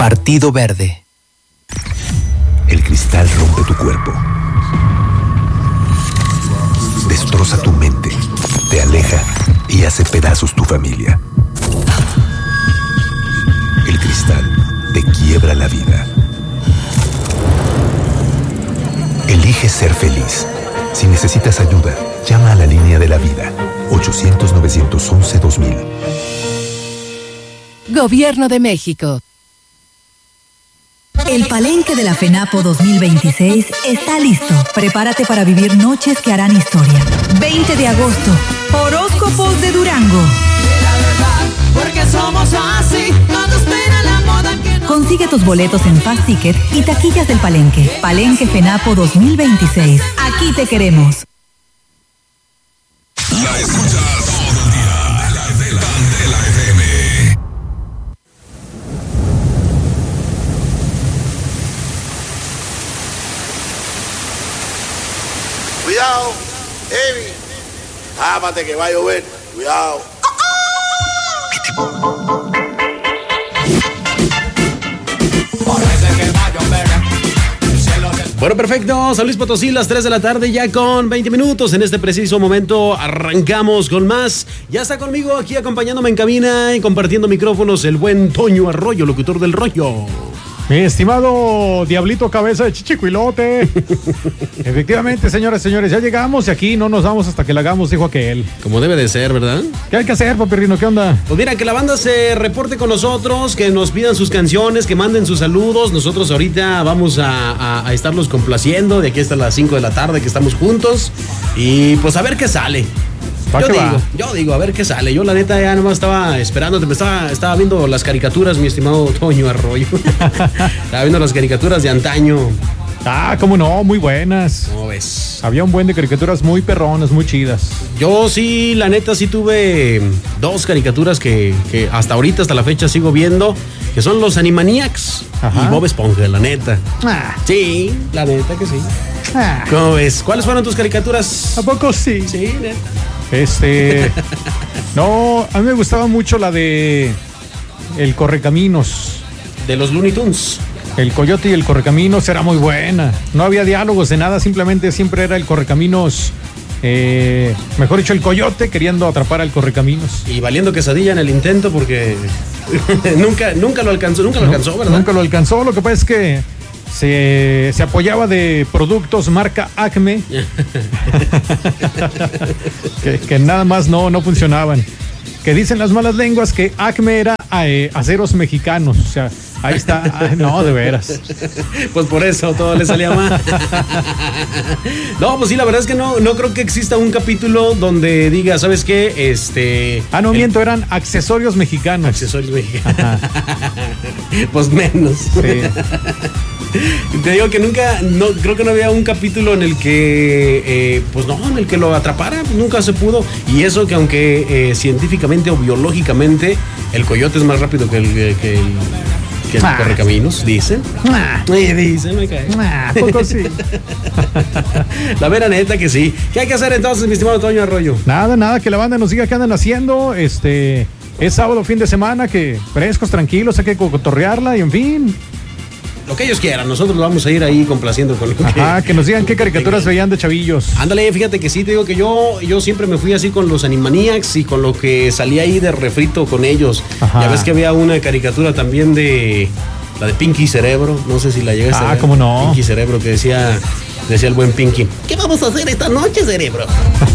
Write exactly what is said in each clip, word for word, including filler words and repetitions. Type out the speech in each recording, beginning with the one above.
Partido Verde. El cristal rompe tu cuerpo. Destroza tu mente. Te aleja y hace pedazos tu familia. El cristal te quiebra la vida. Elige ser feliz. Si necesitas ayuda, llama a la línea de la vida. ochocientos, novecientos once, dos mil. Gobierno de México. El Palenque de la FENAPO dos mil veintiséis está listo. Prepárate para vivir noches que harán historia. veinte de agosto, Horóscopos de Durango. La verdad, porque somos así, todos esperan la moda que no... Consigue tus boletos en Fast Ticket y taquillas del Palenque. Palenque FENAPO dos mil veintiséis. Aquí te queremos. La escuchas todo el día. De la, de la, de la F M. Cuidado, Evi. Tápate que va a llover. Cuidado. Bueno, perfecto. San Luis Potosí, las tres de la tarde, ya con veinte minutos. En este preciso momento arrancamos con más. Ya está conmigo aquí acompañándome en cabina y compartiendo micrófonos el buen Toño Arroyo, locutor del rollo. Mi estimado Diablito Cabeza de Chichicuilote. Efectivamente, señoras y señores, ya llegamos y aquí no nos vamos hasta que la hagamos, dijo aquel. Como debe de ser, ¿verdad? ¿Qué hay que hacer, papirrino? ¿Qué onda? Pues mira, que la banda se reporte con nosotros, que nos pidan sus canciones, que manden sus saludos. Nosotros ahorita vamos a, a, a estarlos complaciendo de aquí hasta las cinco de la tarde que estamos juntos. Y pues a ver qué sale. Yo digo, va? yo digo, a ver qué sale. Yo la neta ya nomás estaba esperando, me estaba, estaba viendo las caricaturas, mi estimado Toño Arroyo. Estaba viendo las caricaturas de antaño. Ah, cómo no, muy buenas. ¿Cómo ves? Había un buen de caricaturas muy perronas, muy chidas. Yo sí, la neta sí tuve dos caricaturas que, que hasta ahorita, hasta la fecha sigo viendo, que son los Animaniacs. Ajá. Y Bob Esponja, la neta. Ah. Sí, la neta que sí. Ah. ¿Cómo ves? ¿Cuáles fueron tus caricaturas? ¿A poco sí? Sí, neta. Este, no, a mí me gustaba mucho la de El Correcaminos. De los Looney Tunes. El Coyote y el Correcaminos era muy buena. No había diálogos de nada, simplemente siempre era el Correcaminos, eh, mejor dicho, el Coyote queriendo atrapar al Correcaminos. Y valiendo quesadilla en el intento porque nunca, nunca lo alcanzó, nunca lo no, alcanzó, ¿verdad? Nunca lo alcanzó, lo que pasa es que Se, se apoyaba de productos marca Acme que, que nada más no, no funcionaban. Que dicen las malas lenguas que Acme era eh, aceros mexicanos. O sea, ahí está. Ay, no, de veras. Pues por eso todo le salía mal. No, pues sí, la verdad es que no, no creo que exista un capítulo donde diga, ¿sabes qué? Este. Ah, no el... miento, eran accesorios mexicanos. Accesorios mexicanos. Pues menos. Sí. Te digo que nunca, no, creo que no había un capítulo en el que, eh, pues no, en el que lo atrapara, pues nunca se pudo. Y eso que aunque eh, científicamente o biológicamente el coyote es más rápido que el, que el, que el ah. Correcaminos, dicen. Ah. Dicen, me cae. Ah, poco sí. La vera neta que sí. ¿Qué hay que hacer entonces, mi estimado Toño Arroyo? Nada, nada, que la banda nos diga qué andan haciendo, este, es sábado, fin de semana, que frescos, tranquilos, hay que cotorrearla y en fin. Lo que ellos quieran, nosotros lo vamos a ir ahí complaciendo con lo que... Ajá, que nos digan qué caricaturas veían de chavillos. Ándale, fíjate que sí, te digo que yo, yo siempre me fui así con los Animaniacs y con lo que salía ahí de refrito con ellos. Ajá. Ya ves que había una caricatura también de... La de Pinky Cerebro, no sé si la llegaste ah, a ver. Ah, cómo no. Pinky Cerebro, que decía... Decía el buen Pinky, ¿qué vamos a hacer esta noche, cerebro?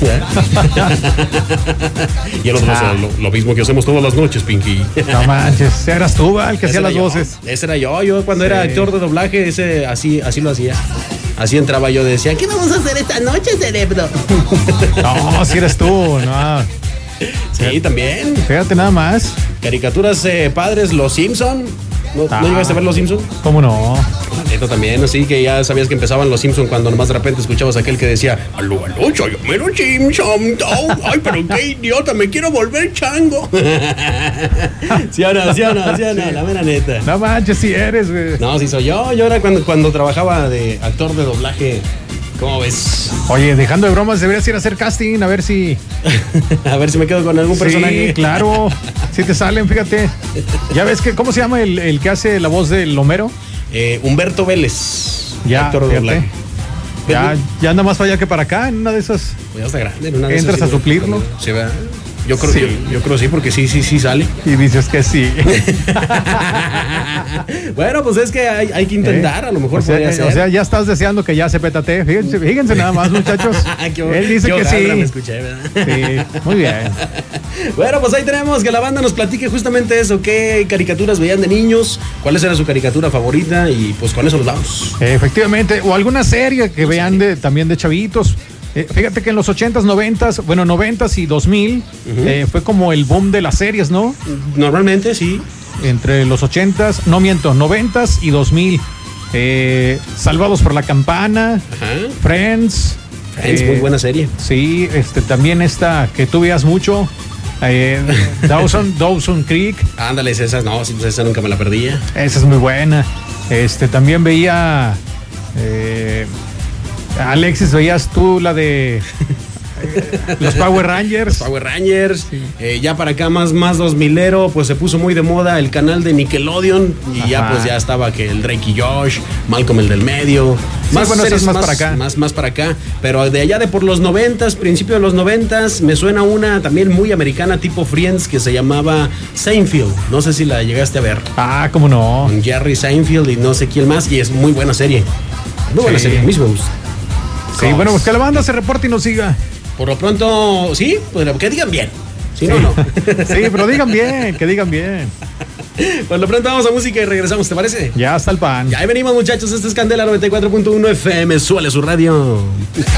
Y el otro, ah. lo, lo mismo que hacemos todas las noches, Pinky. No manches, eras tú, el que hacía las yo. voces. Ese era yo, yo cuando sí. era actor de doblaje, ese así, así lo hacía. Así entraba yo, decía, ¿qué vamos a hacer esta noche, cerebro? No, si eres tú, no. Sí, fíjate, también. Fíjate nada más. Caricaturas eh, padres, Los Simpson. ¿No, ah, ¿no llegaste a ver Los Simpson? ¿Cómo no? Esto también, así que ya sabías que empezaban Los Simpson cuando nomás de repente escuchabas a aquel que decía, aló, aló, soy Homero Simpson. Oh, ay, pero qué idiota, me quiero volver chango. ¿Sí o no? ¿Sí o no? ¿Sí o no? Sí. La mera neta. No manches, si eres, güey. No, sí soy yo. Yo era cuando, cuando trabajaba de actor de doblaje ¿Cómo ves? Oye, dejando de bromas, deberías ir a hacer casting, a ver si... A ver si me quedo con algún personaje. Sí, claro. Si te salen, fíjate. Ya ves que, ¿cómo se llama el, el que hace la voz del Homero? Eh, Humberto Vélez. Ya, actor de doblaje. Ya, ya anda más para allá que para acá, en una de esas. Pues ya está grande. En una de Entras esas, a suplirlo. Sí, ¿verdad? Yo creo, Sí. yo, yo creo sí, porque sí, sí, sí sale. Y dices que sí. Bueno, pues es que hay, hay que intentar, a lo mejor o sea, podría eh, ser. o sea, ya estás deseando que ya se pétate. Fíjense, fíjense nada más, muchachos. Qué- Él dice qué que hojaldra me sí. escuché, ¿verdad? Sí, muy bien. Bueno, pues ahí tenemos que la banda nos platique justamente eso, qué caricaturas veían de niños, cuál era su caricatura favorita y pues con eso nos vamos. Efectivamente, o alguna serie que vean de, también de chavitos. Eh, fíjate que en los ochentas, noventas, bueno, noventas y dos mil Ujú. eh, fue como el boom de las series, ¿no? Normalmente sí. Entre los ochentas, no miento, noventas y dos mil. Eh, Salvados por la Campana, Ajá. Friends. Friends, eh, muy buena serie. Sí, este, también esta que tú veas mucho, eh, Dawson, Dawson Creek, Ándale, esa, no, sí, pues esa nunca me la perdía. esa es muy buena. Este, también veía, eh, Alexis, veías tú la de eh, los Power Rangers. Power Rangers, eh, ya para acá más, más dos milero, pues se puso muy de moda el canal de Nickelodeon y ya Ajá. pues ya estaba que el Drake y Josh, Malcolm el del medio. Sí, bueno, eso es más para acá. Más, más para acá. Pero de allá de por los noventas, principio de los noventas, me suena una también muy americana tipo Friends que se llamaba Seinfeld. No sé si la llegaste a ver. Ah, cómo no. Con Jerry Seinfeld y no sé quién más. Y es muy buena serie. Muy buena Sí. serie, a mí sí me gusta. Sí, bueno, pues que la banda se reporte y nos siga. Por lo pronto, sí, pues que digan bien. Si no, no. Sí, pero digan bien, que digan bien. Por lo pronto vamos a música y regresamos, ¿te parece? Ya está el pan. Ya ahí venimos, muchachos. Este es Candela noventa y cuatro punto uno F M. Suele su radio.